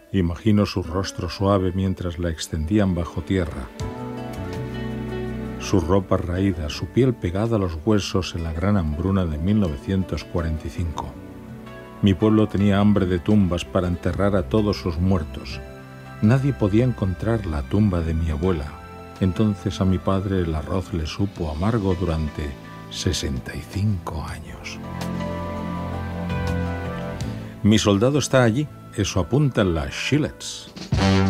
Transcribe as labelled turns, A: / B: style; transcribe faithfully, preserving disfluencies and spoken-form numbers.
A: Imagino su rostro suave mientras la extendían bajo tierra. Su ropa raída, su piel pegada a los huesos en la gran hambruna de mil novecientos cuarenta y cinco. Mi pueblo tenía hambre de tumbas para enterrar a todos sus muertos. Nadie podía encontrar la tumba de mi abuela. Entonces a mi padre el arroz le supo amargo durante sesenta y cinco años. Mi soldado está allí, eso apunta en las Shillets.